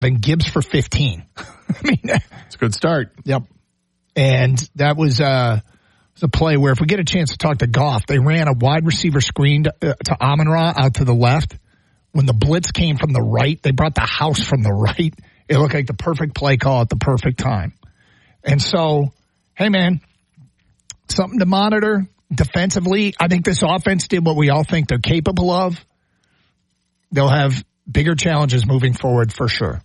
and Gibbs for 15. I mean, it's a good start. Yep. And that was a play where if we get a chance to talk to Goff, they ran a wide receiver screen to Amon-Ra out to the left. When the blitz came from the right, they brought the house from the right. It looked like the perfect play call at the perfect time. And so, hey, man, something to monitor defensively. I think this offense did what we all think they're capable of. They'll have bigger challenges moving forward for sure.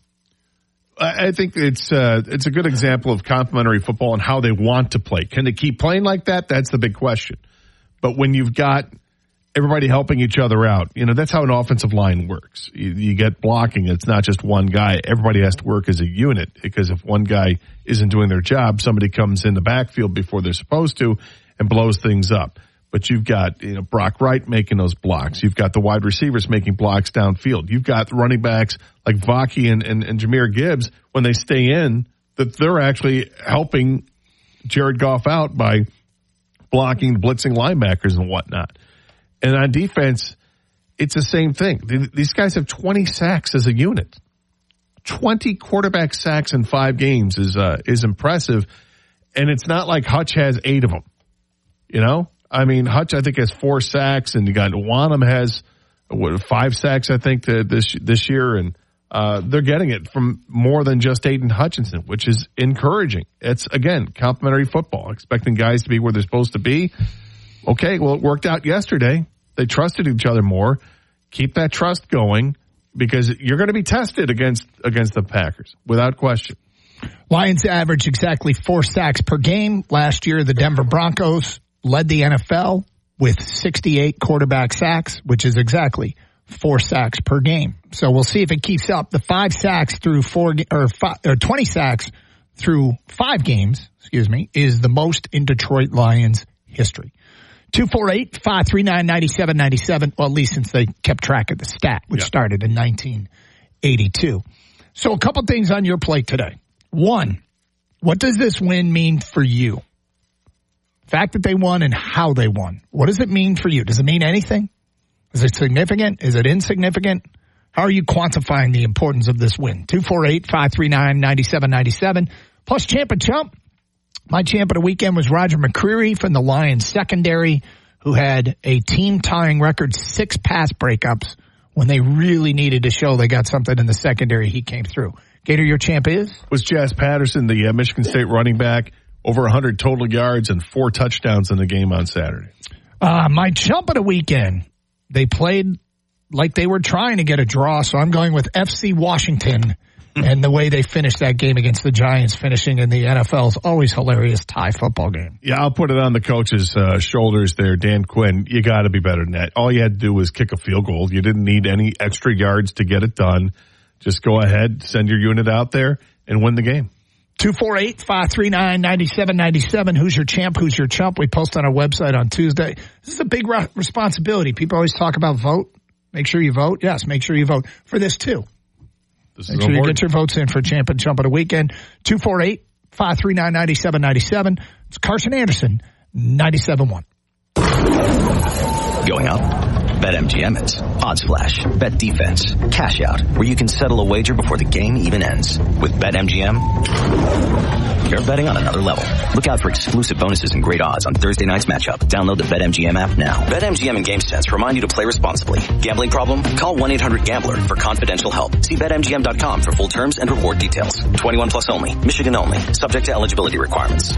I think it's a good example of complementary football and how they want to play. Can they keep playing like that? That's the big question. But when you've got everybody helping each other out, that's how an offensive line works. You get blocking. It's not just one guy. Everybody has to work as a unit, because if one guy isn't doing their job, somebody comes in the backfield before they're supposed to and blows things up. But you've got Brock Wright making those blocks. You've got the wide receivers making blocks downfield. You've got running backs like Vaki and Jahmyr Gibbs, when they stay in, that they're actually helping Jared Goff out by blocking, blitzing linebackers and whatnot. And on defense, it's the same thing. These guys have 20 sacks as a unit. 20 quarterback sacks in 5 games is impressive. And it's not like Hutch has 8 of them. I mean, Hutch, I think, has 4 sacks, and you got Wanham has 5 sacks, I think, this year, and they're getting it from more than just Aiden Hutchinson, which is encouraging. It's, again, complementary football, expecting guys to be where they're supposed to be. Okay, well, it worked out yesterday. They trusted each other more. Keep that trust going, because you're going to be tested against the Packers, without question. Lions average exactly 4 sacks per game. Last year, the Denver Broncos led the NFL with 68 quarterback sacks, which is exactly 4 sacks per game. So we'll see if it keeps up. The 5 sacks through 20 sacks through 5 games, is the most in Detroit Lions history. 248-539-9797. Well, at least since they kept track of the stat, which started in 1982. So a couple things on your plate today. One, what does this win mean for you? Fact that they won and how they won. What does it mean for you? Does it mean anything? Is it significant? Is it insignificant? How are you quantifying the importance of this win? 248-539-9797. Plus Champ and Chump. My champ of the weekend was Roger McCreary from the Lions secondary, who had a team-tying record 6 pass breakups when they really needed to show they got something in the secondary. He came through. Gator, your champ is? Was Jazz Patterson, the Michigan State running back. Over 100 total yards and 4 touchdowns in the game on Saturday. My chump of the weekend, they played like they were trying to get a draw, so I'm going with FC Washington and the way they finished that game against the Giants, finishing in the NFL's always hilarious tie football game. Yeah, I'll put it on the coach's shoulders there, Dan Quinn. You got to be better than that. All you had to do was kick a field goal. You didn't need any extra yards to get it done. Just go ahead, send your unit out there, and win the game. 248-539-9797. Who's your champ? Who's your chump? We post on our website on Tuesday. This is a big responsibility. People always talk about vote. Make sure you vote. Yes, make sure you vote for this too. Make sure you get your votes in for champ and chump of the weekend. 248-539-9797. It's Carson Anderson, 97.1. Going up? BetMGM is. Odds Flash, Bet Defense, Cash Out, where you can settle a wager before the game even ends. With BetMGM, you're betting on another level. Look out for exclusive bonuses and great odds on Thursday night's matchup. Download the BetMGM app now. BetMGM and GameSense remind you to play responsibly. Gambling problem? Call 1-800-GAMBLER for confidential help. See BetMGM.com for full terms and reward details. 21 plus only. Michigan only. Subject to eligibility requirements.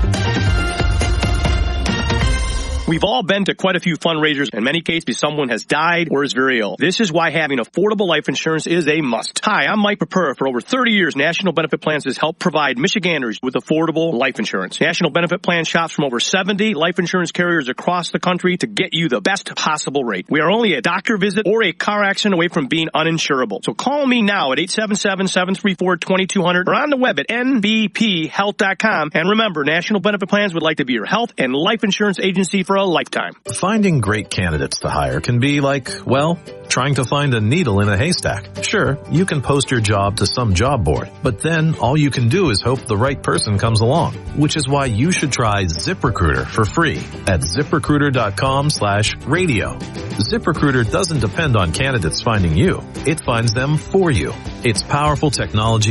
We've all been to quite a few fundraisers. In many cases, someone has died or is very ill. This is why having affordable life insurance is a must. Hi, I'm Mike Purpura. For over 30 years, National Benefit Plans has helped provide Michiganders with affordable life insurance. National Benefit Plan shops from over 70 life insurance carriers across the country to get you the best possible rate. We are only a doctor visit or a car accident away from being uninsurable. So call me now at 877-734-2200 or on the web at nbphealth.com. And remember, National Benefit Plans would like to be your health and life insurance agency for a lifetime. Finding great candidates to hire can be like, well, trying to find a needle in a haystack. Sure, you can post your job to some job board, but then all you can do is hope the right person comes along, which is why you should try ZipRecruiter for free at ZipRecruiter.com/radio. ZipRecruiter doesn't depend on candidates finding you. It finds them for you. Its powerful technology